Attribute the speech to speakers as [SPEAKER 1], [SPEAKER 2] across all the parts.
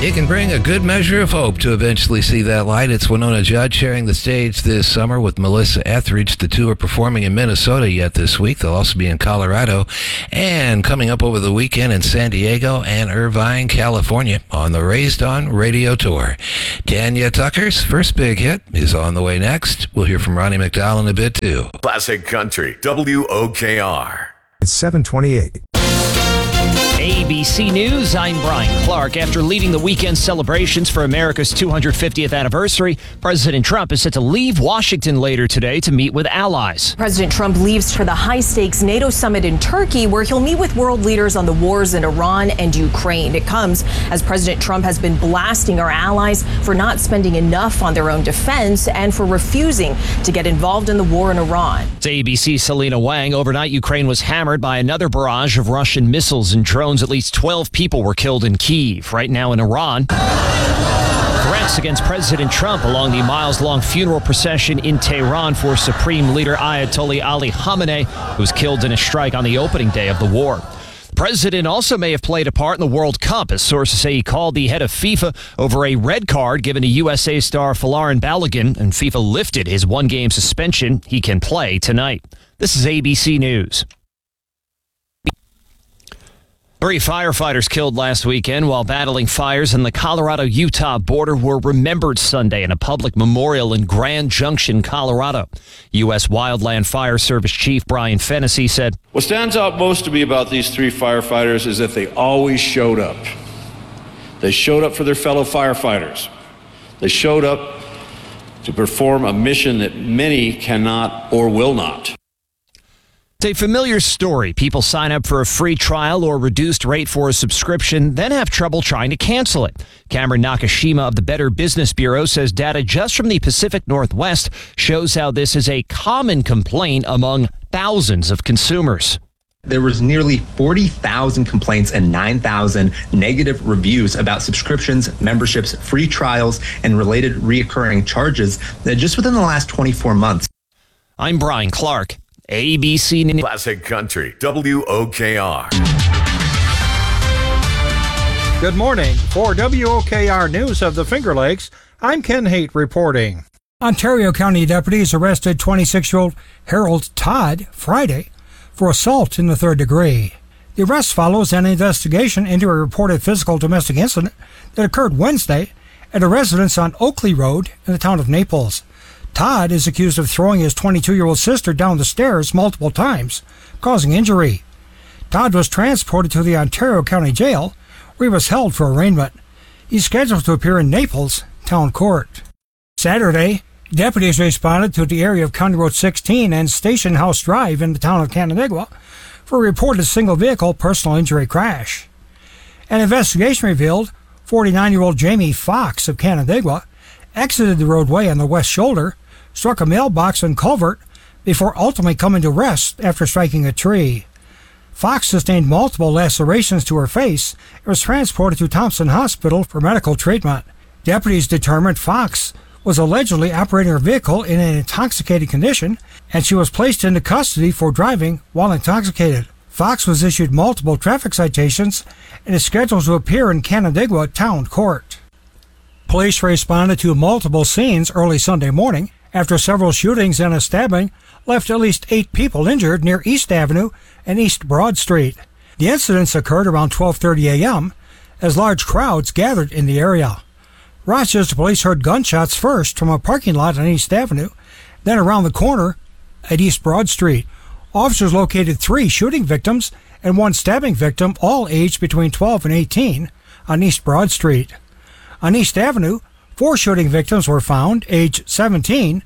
[SPEAKER 1] It can bring a good measure of hope to eventually see that light. It's Winona Judd sharing the stage this summer with Melissa Etheridge. The two are performing in Minnesota yet this week. They'll also be in Colorado and coming up over the weekend in San Diego and Irvine, California on the Raised On Radio Tour. Tanya Tucker's first big hit is on the way next. We'll hear from Ronnie McDowell in a bit too.
[SPEAKER 2] Classic Country, WOKR.
[SPEAKER 3] It's 7:28.
[SPEAKER 4] ABC News, I'm Brian Clark. After leading the weekend celebrations for America's 250th anniversary, President Trump is set to leave Washington later today to meet with allies.
[SPEAKER 5] President Trump leaves for the high-stakes NATO summit in Turkey, where he'll meet with world leaders on the wars in Iran and Ukraine. It comes as President Trump has been blasting our allies for not spending enough on their own defense and for refusing to get involved in the war in Iran.
[SPEAKER 4] To ABC's Selena Wang, overnight Ukraine was hammered by another barrage of Russian missiles and drones. At least 12 people were killed in Kyiv. Right now in Iran, threats against President Trump along the miles-long funeral procession in Tehran for Supreme Leader Ayatollah Ali Khamenei, who was killed in a strike on the opening day of the war. The president also may have played a part in the World Cup, as sources say he called the head of FIFA over a red card given to USA star Folarin Balogun, and FIFA lifted his one-game suspension. He can play tonight. This is ABC News. 3 firefighters killed last weekend while battling fires in the Colorado-Utah border were remembered Sunday in a public memorial in Grand Junction, Colorado. U.S. Wildland Fire Service Chief Brian Fennessy said,
[SPEAKER 6] "What stands out most to me about these 3 firefighters is that they always showed up. They showed up for their fellow firefighters. They showed up to perform a mission that many cannot or will not."
[SPEAKER 4] It's a familiar story. People sign up for a free trial or reduced rate for a subscription, then have trouble trying to cancel it. Cameron Nakashima of the Better Business Bureau says data just from the Pacific Northwest shows how this is a common complaint among thousands of consumers.
[SPEAKER 7] There was nearly 40,000 complaints and 9,000 negative reviews about subscriptions, memberships, free trials, and related reoccurring charges just within the last 24 months.
[SPEAKER 4] I'm Brian Clark. ABC News.
[SPEAKER 2] Classic Country, WOKR.
[SPEAKER 8] Good morning. For WOKR News of the Finger Lakes, I'm Ken Haight reporting.
[SPEAKER 9] Ontario County deputies arrested 26-year-old Harold Todd Friday for assault in the 3rd degree. The arrest follows an investigation into a reported physical domestic incident that occurred Wednesday at a residence on Oakley Road in the town of Naples. Todd is accused of throwing his 22-year-old sister down the stairs multiple times, causing injury. Todd was transported to the Ontario County Jail, where he was held for arraignment. He's scheduled to appear in Naples Town Court. Saturday, deputies responded to the area of County Road 16 and Station House Drive in the town of Canandaigua for a reported single-vehicle personal injury crash. An investigation revealed 49-year-old Jamie Fox of Canandaigua exited the roadway on the west shoulder, struck a mailbox and culvert before ultimately coming to rest after striking a tree. Fox sustained multiple lacerations to her face and was transported to Thompson Hospital for medical treatment. Deputies determined Fox was allegedly operating her vehicle in an intoxicated condition, and she was placed into custody for driving while intoxicated. Fox was issued multiple traffic citations and is scheduled to appear in Canandaigua Town Court. Police responded to multiple scenes early Sunday morning after several shootings and a stabbing left at least 8 people injured near East Avenue and East Broad Street. The incidents occurred around 12:30 a.m. as large crowds gathered in the area. Rochester police heard gunshots first from a parking lot on East Avenue, then around the corner at East Broad Street. Officers located 3 shooting victims and 1 stabbing victim, all aged between 12 and 18, on East Broad Street. On East Avenue, 4 shooting victims were found, aged 17,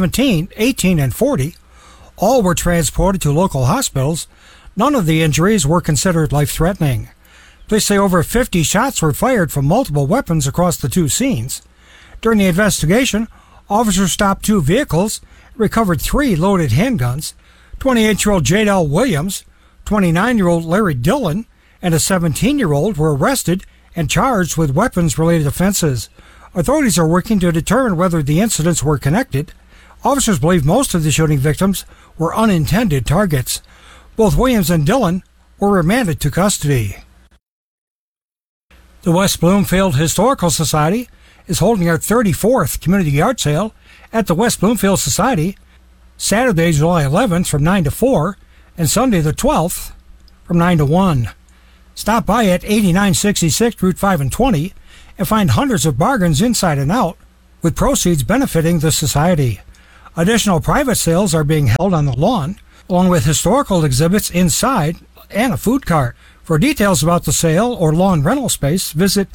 [SPEAKER 9] 18, and 40. All were transported to local hospitals. None of the injuries were considered life-threatening. Police say over 50 shots were fired from multiple weapons across the 2 scenes. During the investigation, officers stopped 2 vehicles, recovered 3 loaded handguns. 28-year-old Jadel Williams, 29-year-old Larry Dillon, and a 17-year-old were arrested and charged with weapons-related offenses. Authorities are working to determine whether the incidents were connected. Officers believe most of the shooting victims were unintended targets. Both Williams and Dillon were remanded to custody. The West Bloomfield Historical Society is holding their 34th Community Yard Sale at the West Bloomfield Society, Saturday, July 11th from 9 to 4, and Sunday the 12th from 9 to 1. Stop by at 8966 Route 5 and 20 and find hundreds of bargains inside and out, with proceeds benefiting the Society. Additional private sales are being held on the lawn, along with historical exhibits inside and a food cart. For details about the sale or lawn rental space, visit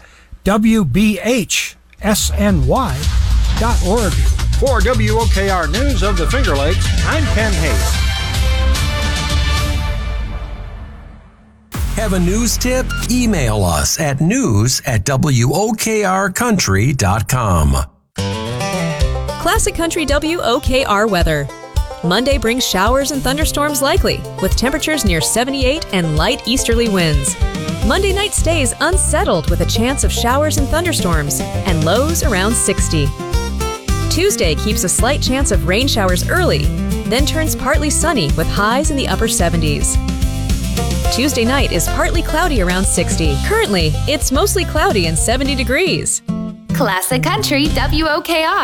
[SPEAKER 9] WBHSNY.org.
[SPEAKER 8] For WOKR News of the Finger Lakes, I'm Ken Hayes.
[SPEAKER 3] Have a news tip? Email us at news@wokrcountry.com.
[SPEAKER 10] Classic Country WOKR weather. Monday brings showers and thunderstorms likely, with temperatures near 78 and light easterly winds. Monday night stays unsettled with a chance of showers and thunderstorms, and lows around 60. Tuesday keeps a slight chance of rain showers early, then turns partly sunny with highs in the upper 70s. Tuesday night is partly cloudy around 60. Currently, it's mostly cloudy and 70 degrees.
[SPEAKER 11] Classic Country WOKR.